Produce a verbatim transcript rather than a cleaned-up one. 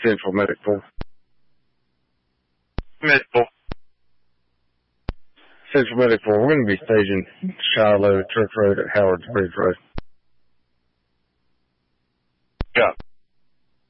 Central Medic four. Medical. Central Medic four, we're going to be staging Shiloh, Church Road at Howard's Bridge Road. Yeah.